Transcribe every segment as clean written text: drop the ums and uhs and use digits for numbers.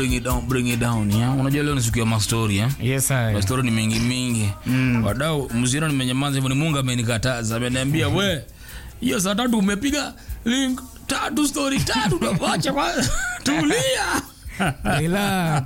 bring it down ya. Unajua leo ni siku ya mastori ya. Yes sir. Mastori ni mingi. Wadau mzira nimenyamaza hivyo, ni Mungu amenikataza. Ameniambia we, hiyo saa 3 umepiga link 3 story 3 unawacha kwa tulia. Relax.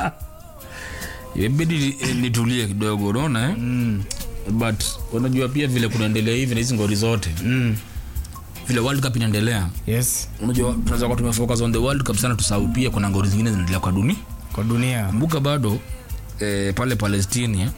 Ibidi nitulie kidogo unaona But unajua pia vile kunaendelea hivi na hizo ngori zote. Vile World Cup inaendelea. Yes. Unajua tunaweza kwa tumefocus on the World Cup sana, tusahau pia kuna ngori zingine zinaendelea kwa dunia. Kumbuka bado pale Palestina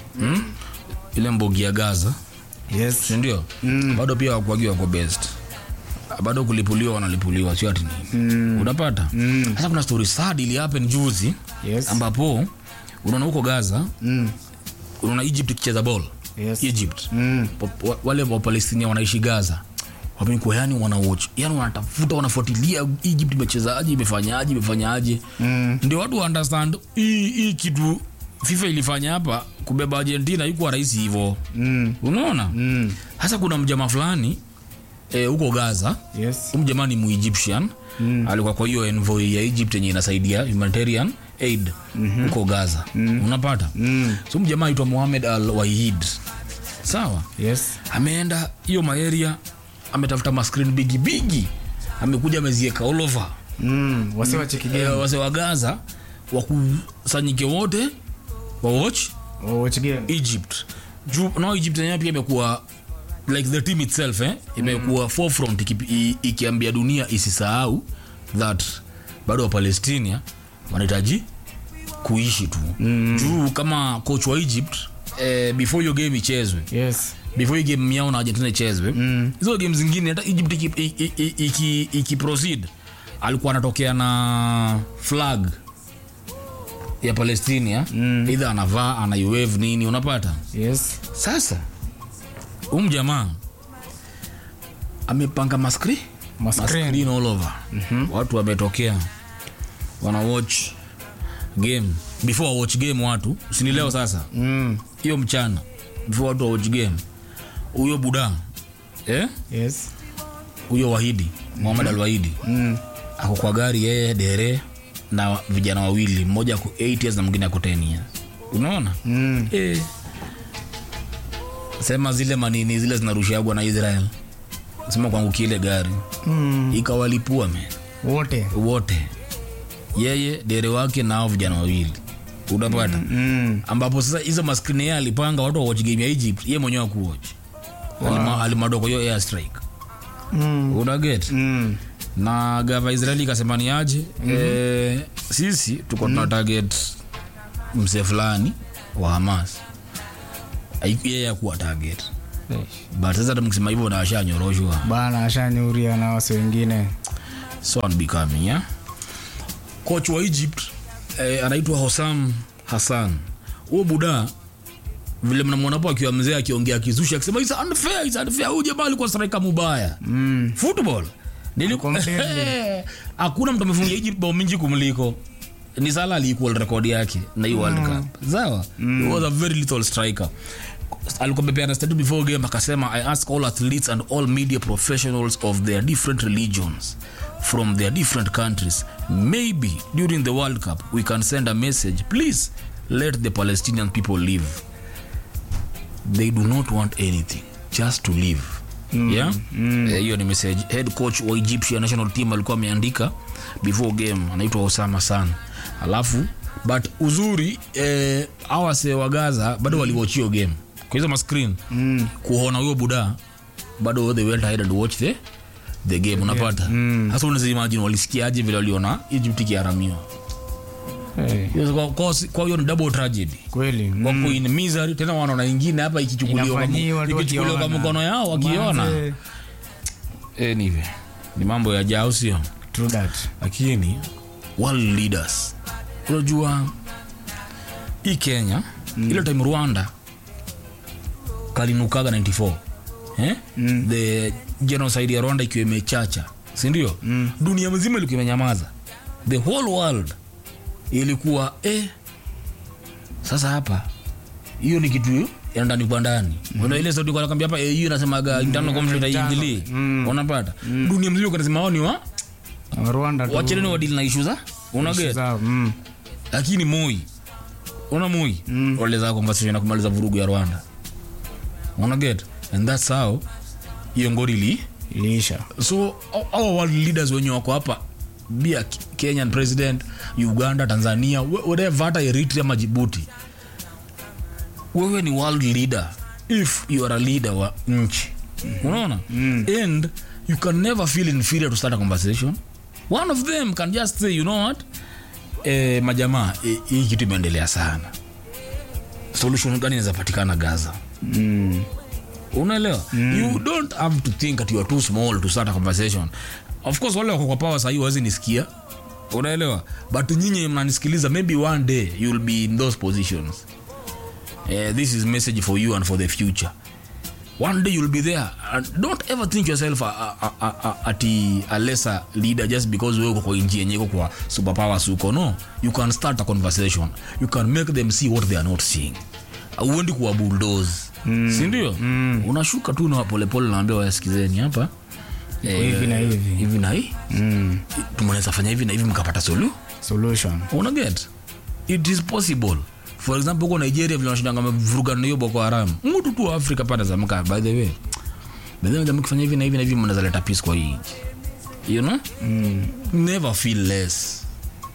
ile mbogi ya Gaza. Yes. Ndio. Bado pia wakuagiwa kwa best. Bado kulipuliwa wanalipuliwa sio ati nini. Unapata? Sasa kuna story sad ili happen juzi. Yes. Ambapo unaona huko Gaza unaona Egypt ikicheza ball. Yes. Egypt. Wale wa Palestina wanaishi Gaza. Wamekuwa yani wanawatch. Yani wanatafuta wanafuatilia Egypt imefanyaje. Ndio watu understand hii kitu FIFA ilifanya hapa kubeba Argentina yuko rahisi hivyo. Unaona? Hasa kuna mjamaa fulani huko Gaza. Yes. Mjamaa ni Mu-Egyptian. Alikuwa kwa hiyo envoy ya Egypt yenye inasaidia humanitarian aid huko Gaza. Unapata? So mjamaa aitwa Mohamed Al-Wahid. Sawa? Yes. Ameenda hiyo maeria, ametafuta ma screen bigi. Amekuja amezieka all over. Wase wa cheki game. Wase wa Gaza wakusanyike wote wa watch game Egypt. Now Egypt yenyewe pia imekuwa like the team itself imekuwa forefront ikiambia dunia isisahau that bado wa Palestina wanahitaji kuishi tu. Juu kama coach wa Egypt before your game ichezwe. Yes. Before your game yao na Argentina ichezwe. Hizo game zingine hata Egypt iki proceed alikuwa anatokea na flag ya Palestina. Either anavaa ana wave nini unapata? Yes. Sasa jamaa amepanga screen all over. Watu wametokea wana watch game. Before watch game watu si leo sasa. Hiyo mchana before watu watch game. Huyo buda Yes. Huyo Wahidi Mohamed Al-Wahidi ako kwa gari yeye dere na vijana wawili, mmoja ako 8 years na mwingine ako 10 years. Unaona? Sema zile manini zile zinarushiagwa na Israel. Sema kwangu kile gari. Ikawalipua wote. Yeye dere wake nao vijana wawili. Unapata? Ambapo sasa hizo maskrini yeye alipanga watu wa watch game ya Egypt, yeye mwenyewe kuwatch. Alimadoko hiyo air strike. Una get? Na gava Israeli kasema ni aje? Sisi tuko tuna target mse fulani wa Hamas. Yeye hakuwa target. But sasa tumkisema hivyo na ashanyoroshwa. Bana ashanyuria na wase wengine. So unbecoming coach wa Egypt anaitwa Hossam Hassan. Huyo buda vile mnamwona hapo akiwa mzee akiongea kizusha akisema it's unfair. Huyo jamaa alikuwa striker mubaya. Football. Hakuna mtu amefungia Egypt bao mingi kumliko. Ni Salah alikuwa record yake na hii World Cup. Sawa? He was a very little striker. Alikuwa bepeana statement before game akasema I ask all athletes and all media professionals of their different religions from their different countries, maybe during the World Cup we can send a message, please let the Palestinian people live. They do not want anything, just to live. Hiyo ni message head coach wa Egyptian national team alikuwa ameandika before game, anaitwa Osama San. Alafu but uzuri awase wa Gaza bado waliwatchio game kwa hizo screen kuona huyo buda bado they went ahead and watch the game. Unapata? Hasa unaweza imagine walisikiaje vile waliona Egypt kiharamiwa. Kwa hiyo ni double tragedy. Kweli. Wako in misery tena wanaona wengine hapa ikichukuliwa kwa mkono yao wakiona. Anyway, ni mambo ya jao sio? True that. Lakini world leaders unajua hii Kenya ile time Rwanda kalinukaga 94 the genocide ya Rwanda ikiwa imechacha, si ndio? Dunia mzima ilikuwa imenyamaza, the whole world ilikuwa sasa hapa hiyo ni kitu ya ndani kwa ndani. Ndio ile sauti kwa kwambia hapa hiyo inasemaga internal conflict haingili. Unapata? Dunia mzima inasema wao ni wa Rwanda tu. Wacheni wa deal na issue Unaget? Lakini Moi wale za conversation na kumaliza vurugu ya Rwanda. Unaget? And that's how hiyo ngori iliisha. So our world leaders wenye wako hapa, be a Kenyan president, Uganda, Tanzania, whatever, hata Eritrea, Djibouti, wewe ni world leader if you are a leader wa nchi. Unaona? And you can never feel inferior to start a conversation. One of them can just say, you know what, majamaa, hii kitu imeendelea sana, solution gani inaweza patikana Gaza? Unaelewa? You don't have to think that you are too small to start a conversation. Of course wale wako kwa power sasa hivi nisikia, unaelewa, but nyinyi mnanisikiliza, maybe one day you will be in those positions. This is message for you and for the future. One day you'll be there, and don't ever think yourself a lesser leader just because wewe uko kwa nchi yenye iko kwa superpower suko. No, you can start a conversation, you can make them see what they are not seeing. Uendi kuwa bulldoze, si ndio? Unashuka tu na pole pole, naambia wasikizeni hapa hivi na hii tumenaweza fanya hivi na hivi mkapata solution. Una get? It is possible. For example, kwa Nigeria vile wanashindanga mvuruga na hiyo Boko Haram, mtu tu wa Afrika pata zamka. By the way, ndio mkifanya hivi na hivi na hivi mnaweza leta peace kwa hii, you know. Never feel less.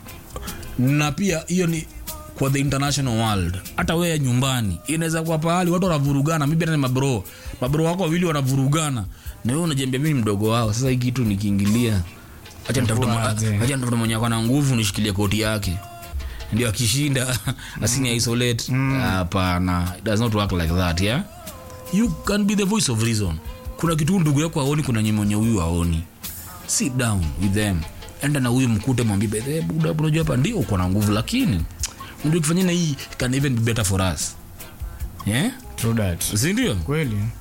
Na pia hiyo ni kwa the international world. Hata wewe nyumbani inaweza kuwa pahali watu wanavurugana, mimi na mabro wako wawili wanavurugana, na wewe unajembea mimi mdogo wao. Sasa hii kitu nikiingilia, acha nitafuta mwenye ana nguvu nishikilie koti yake, ndio akishinda asini isolate. Hapana, it does not work like that. Yeah, you can be the voice of reason. Kuna kitu ndugu yako aoni, kuna nyinyi huyu aoni, sit down with them, enda na huyu mkute, mwambie buda unajua hapa ndio uko na nguvu, lakini ndio kufanyana hii can even be better for us. Yeah, true that. Si ndio? Kweli.